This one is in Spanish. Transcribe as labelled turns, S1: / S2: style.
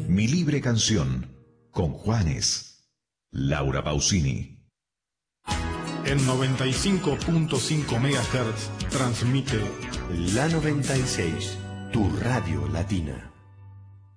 S1: Mi libre canción, con Juanes. Laura Pausini.
S2: En 95.5 MHz transmite
S3: La 96, tu radio latina.